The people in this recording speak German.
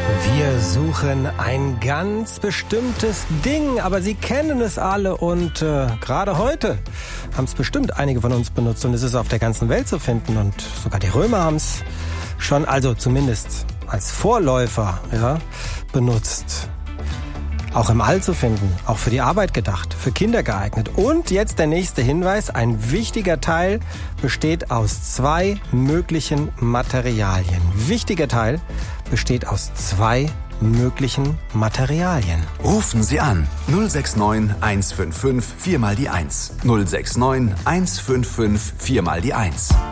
Wir suchen ein ganz bestimmtes Ding, aber Sie kennen es alle und gerade heute haben es bestimmt einige von uns benutzt und es ist auf der ganzen Welt zu finden und sogar die Römer haben es schon, also zumindest als Vorläufer, benutzt. Auch im All zu finden, auch für die Arbeit gedacht, für Kinder geeignet. Und jetzt der nächste Hinweis, ein wichtiger Teil besteht aus 2 möglichen Materialien. Wichtiger Teil besteht aus 2 möglichen Materialien. Rufen Sie an 069 155 4 mal die 1. 069 155 4 mal die 1.